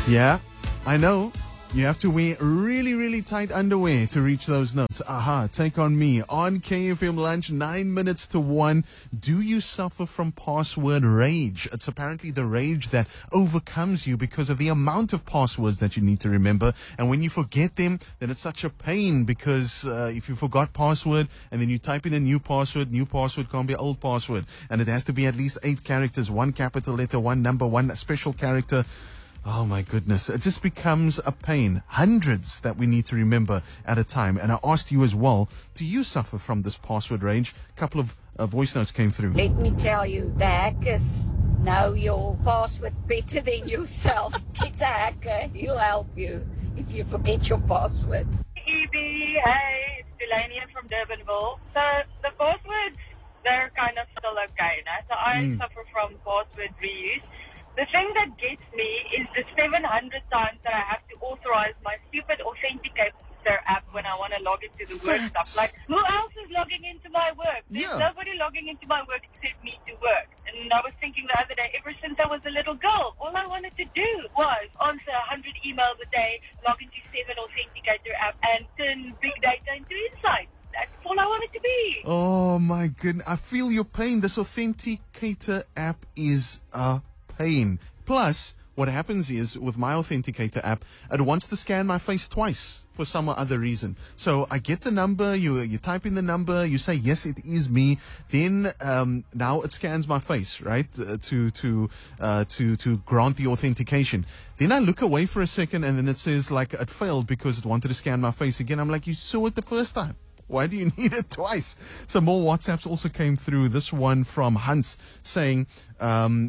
Yeah, I know. You have to wear really, really tight underwear to reach those notes. Aha, Take On Me on KFM Lunch, 9 minutes to 1. Do you suffer from password rage? It's apparently the rage that overcomes you because of the amount of passwords that you need to remember. And when you forget them, then it's such a pain because if you forgot password and then you type in a new password can't be old password. And it has to be at least 8 characters, 1 capital letter, 1 number, 1 special character. Oh my goodness, it just becomes a pain. Hundreds that we need to remember at a time. And I asked you as well, do you suffer from this password rage? A couple of voice notes came through. Let me tell you, the hackers know your password better than yourself. Get a hacker, he'll help you if you forget your password. EB, hey, it's Delaney from Durbanville. So the passwords, they're kind of still okay, no? So I suffer from password reuse. The thing that gets me is the 700 times that I have to authorize my stupid Authenticator app when I want to log into the work stuff. Like, who else is logging into my work? There's nobody logging into my work except me to work. And I was thinking the other day, ever since I was a little girl, all I wanted to do was answer 100 emails a day, log into 7 Authenticator app, and turn big data into insight. That's all I wanted to be. Oh my goodness, I feel your pain. This Authenticator app is a pain. Plus, what happens is with my Authenticator app, it wants to scan my face twice for some other reason. So I get the number, you type in the number, you say yes, it is me. Then now it scans my face, right, to grant the authentication. Then I look away for a second, and then it says like it failed because it wanted to scan my face again. I'm like, you saw it the first time. Why do you need it twice? Some more WhatsApps also came through. This one from Hans saying, I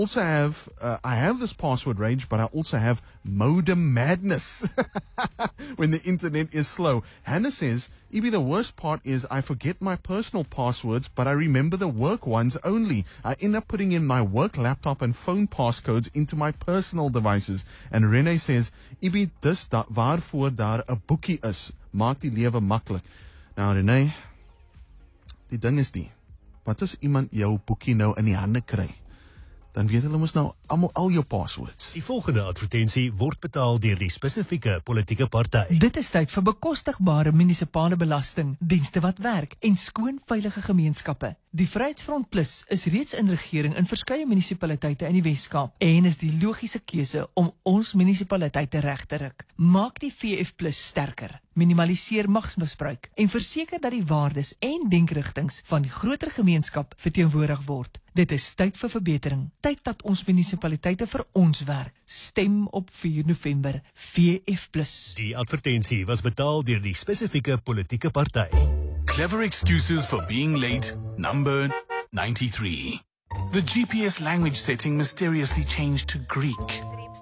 have this password rage, but I also have modem madness when the internet is slow. Hannah says, Ibi, the worst part is I forget my personal passwords, but I remember the work ones only. I end up putting in my work laptop and phone passcodes into my personal devices. And Renee says, Ibi, dis waarvoor daar 'n boekie is, maak die lewe maklik. Nou Renee, die ding is die, wat as iemand jou boekie nou in die hande kry, dan weet hulle mos nou al jou passwords. Die volgende advertensie word betaal deur die spesifieke politieke party. Dit is tyd vir bekostigbare munisipale belasting, dienste wat werk en skoon veilige gemeenskappe. Die Vryheidsfront Plus is reeds in regering in verskeie munisipaliteite in die Weskaap en is die logiese keuse om ons munisipaliteite reg te ruk. Maak die VF Plus sterker, minimaliseer magsmisbruik en verseker dat die waardes en denkrigtings van die groter gemeenskap verteenwoordig word. Dit is tyd vir verbetering, tyd dat ons munisipaliteite vir ons werk. Stem op 4 November, VF Plus. Die advertensie was betaal deur die spesifieke politieke party. Clever excuses for being late, number 93. The GPS language setting mysteriously changed to Greek.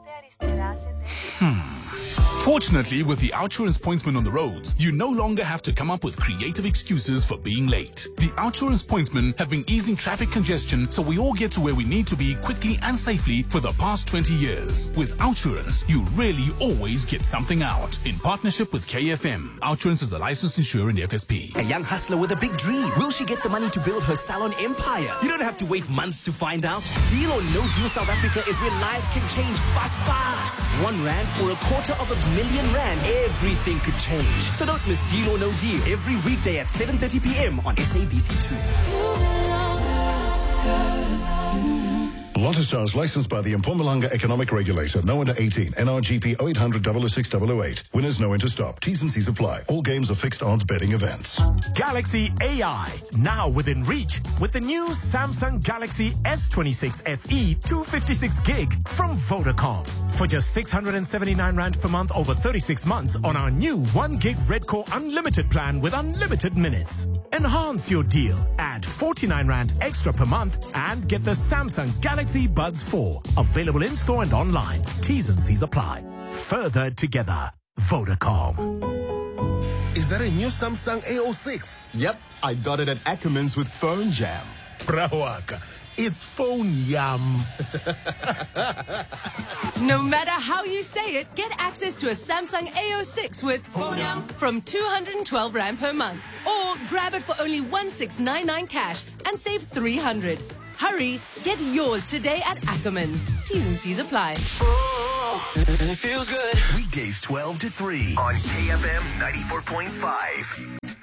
Fortunately, with the Outsurance Pointsman on the roads, you no longer have to come up with creative excuses for being late. The Outsurance Pointsmen have been easing traffic congestion so we all get to where we need to be quickly and safely for the past 20 years. With Outsurance, you really always get something out. In partnership with KFM, Outsurance is a licensed insurer in the FSP. A young hustler with a big dream. Will she get the money to build her salon empire? You don't have to wait months to find out. Deal or No Deal South Africa is where lives can change fast. R1 for a R250,000, everything could change. So don't miss Deal or No Deal every weekday at 7:30 p.m. on SABC2. Lotto Stars licensed by the Mpumalanga Economic Regulator. No under 18. NRGP 0800 006 008. Winners no enter stop. T's and C's apply. All games are fixed odds betting events. Galaxy AI, now within reach with the new Samsung Galaxy S26 FE 256 gig from Vodacom. For just 679 Rand per month over 36 months on our new 1 gig Red Core Unlimited plan with unlimited minutes. Enhance your deal. Add 49 Rand extra per month and get the Samsung Galaxy Buds 4. Available in-store and online. T's and C's apply. Further together. Vodacom. Is that a new Samsung A06? Yep, I got it at Ackermans with Phone Jam. Brawaka, it's Phone Yum. No matter how you say it, get access to a Samsung A06 with Phone Yum from 212 Rand per month. Or grab it for only 1699 cash and save 300. Hurry, get yours today at Ackermans. T's and C's apply. Oh, it feels good. Weekdays 12 to 3 on KFM 94.5.